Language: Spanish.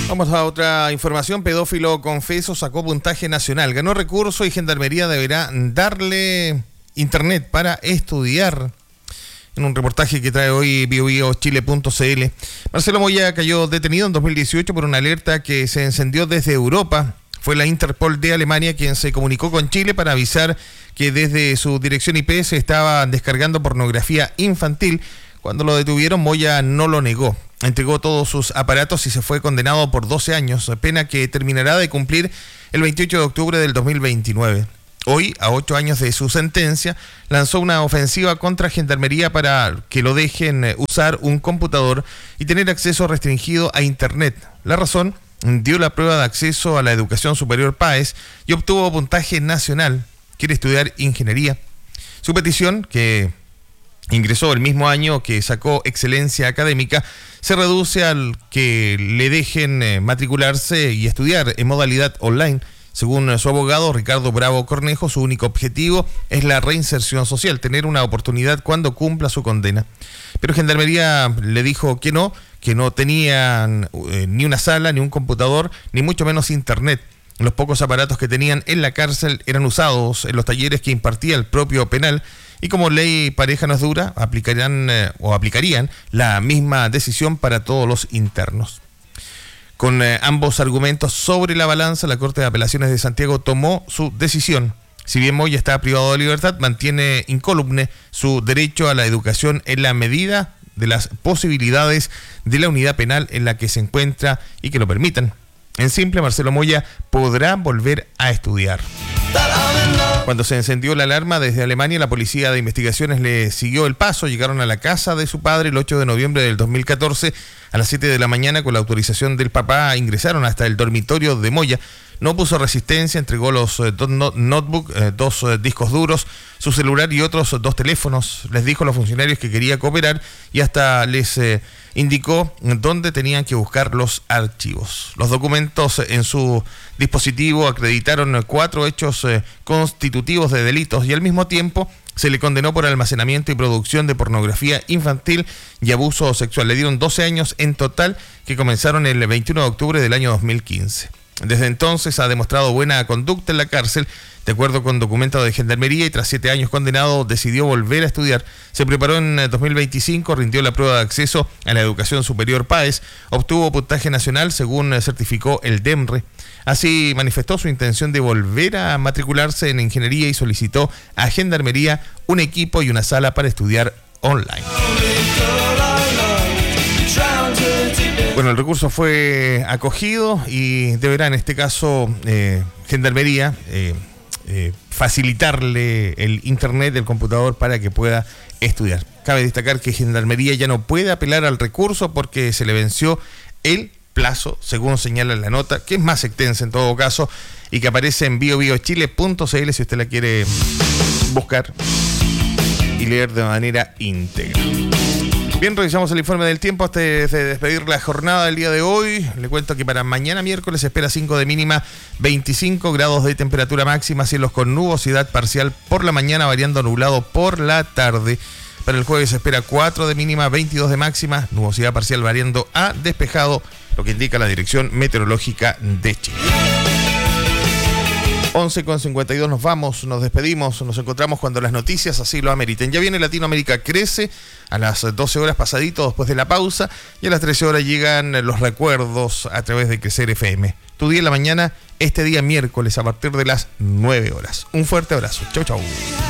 Vamos a otra información. Pedófilo confeso sacó puntaje nacional. Ganó recurso y Gendarmería deberá darle internet para estudiar. En un reportaje que trae hoy biobiochile.cl. Marcelo Moya cayó detenido en 2018 por una alerta que se encendió desde Europa. Fue la Interpol de Alemania quien se comunicó con Chile para avisar que desde su dirección IP se estaba descargando pornografía infantil. Cuando lo detuvieron, Moya no lo negó. Entregó todos sus aparatos y se fue condenado por 12 años, pena que terminará de cumplir el 28 de octubre del 2029. Hoy, a 8 años de su sentencia, lanzó una ofensiva contra Gendarmería para que lo dejen usar un computador y tener acceso restringido a Internet. La razón: dio la prueba de acceso a la educación superior PAES y obtuvo puntaje nacional. Quiere estudiar ingeniería. Su petición, que ingresó el mismo año que sacó excelencia académica, se reduce al que le dejen matricularse y estudiar en modalidad online. Según su abogado, Ricardo Bravo Cornejo, su único objetivo es la reinserción social, tener una oportunidad cuando cumpla su condena. Pero Gendarmería le dijo que no tenían ni una sala, ni un computador, ni mucho menos internet. Los pocos aparatos que tenían en la cárcel eran usados en los talleres que impartía el propio penal, y como ley pareja no es dura, aplicarían la misma decisión para todos los internos. Con ambos argumentos sobre la balanza, la Corte de Apelaciones de Santiago tomó su decisión. Si bien Moya está privado de libertad, mantiene incólume su derecho a la educación en la medida de las posibilidades de la unidad penal en la que se encuentra y que lo permitan. En simple, Marcelo Moya podrá volver a estudiar. Cuando se encendió la alarma desde Alemania, la Policía de Investigaciones le siguió el paso. Llegaron a la casa de su padre el 8 de noviembre del 2014 a las 7 de la mañana. Con la autorización del papá ingresaron hasta el dormitorio de Moya. No puso resistencia, entregó los dos notebooks, dos discos duros, su celular y otros 2 teléfonos. Les dijo a los funcionarios que quería cooperar y hasta les indicó dónde tenían que buscar los archivos. Los documentos en su dispositivo acreditaron 4 hechos constitutivos de delitos y al mismo tiempo se le condenó por almacenamiento y producción de pornografía infantil y abuso sexual. Le dieron 12 años en total, que comenzaron el 21 de octubre del año 2015. Desde entonces ha demostrado buena conducta en la cárcel. De acuerdo con documentos de Gendarmería, y tras 7 años condenado, decidió volver a estudiar. Se preparó en 2025, rindió la prueba de acceso a la educación superior PAES, obtuvo puntaje nacional según certificó el DEMRE. Así manifestó su intención de volver a matricularse en ingeniería y solicitó a Gendarmería un equipo y una sala para estudiar online. Bueno, el recurso fue acogido y deberá en este caso Gendarmería facilitarle el internet del computador para que pueda estudiar. Cabe destacar que Gendarmería ya no puede apelar al recurso porque se le venció el plazo, según señala la nota, que es más extensa en todo caso y que aparece en biobiochile.cl si usted la quiere buscar y leer de manera íntegra. Bien, revisamos el informe del tiempo antes de despedir la jornada del día de hoy. Le cuento que para mañana miércoles se espera 5 de mínima, 25 grados de temperatura máxima, cielos con nubosidad parcial por la mañana, variando nublado por la tarde. Para el jueves se espera 4 de mínima, 22 de máxima, nubosidad parcial variando a despejado, lo que indica la Dirección Meteorológica de Chile. 11:52 nos vamos, nos despedimos, nos encontramos cuando las noticias así lo ameriten. Ya viene Latinoamérica Crece a las 12 horas pasadito después de la pausa, y a las 13 horas llegan los recuerdos a través de Crecer FM. Tu día en la mañana, este día miércoles a partir de las 9 horas. Un fuerte abrazo. Chau, chau.